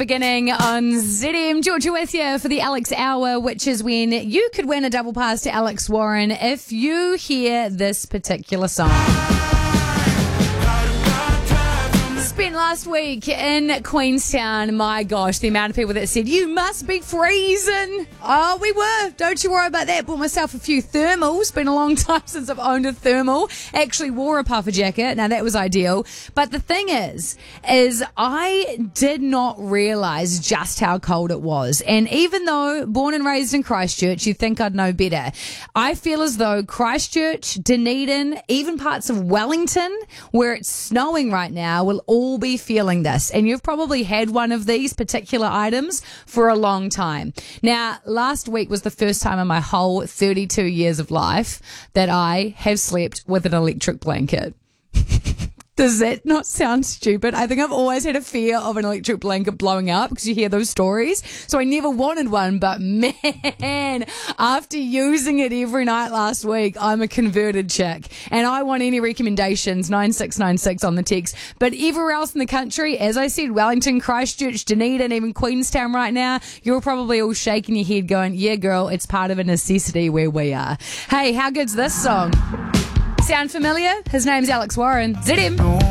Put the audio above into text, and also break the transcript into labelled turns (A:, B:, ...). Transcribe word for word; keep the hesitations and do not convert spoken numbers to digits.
A: beginning on Z M. Georgia with you for the Alex Hour, which is when you could win a double pass to Alex Warren if you hear this particular song. Spent last week in Queenstown. My gosh, the amount of people that said, you must be freezing. Oh, we were. Don't you worry about that. Bought myself a few thermals. Been a long time since I've owned a thermal. Actually wore a puffer jacket. Now, that was ideal. But the thing is, is I did not realise just how cold it was. And even though born and raised in Christchurch, you'd think I'd know better. I feel as though Christchurch, Dunedin, even parts of Wellington, where it's snowing right now, will all be feeling this, and you've probably had one of these particular items for a long time. Now, last week was the first time in my whole thirty-two years of life that I have slept with an electric blanket. Does that not sound stupid? I think I've always had a fear of an electric blanket blowing up because you hear those stories. So I never wanted one, but man, after using it every night last week, I'm a converted chick. And I want any recommendations, nine six nine six on the text. But everywhere else in the country, as I said, Wellington, Christchurch, Dunedin, even Queenstown right now, you're probably all shaking your head going, yeah, girl, it's part of a necessity where we are. Hey, how good's this song? Sound familiar? His name's Alex Warren. Z M.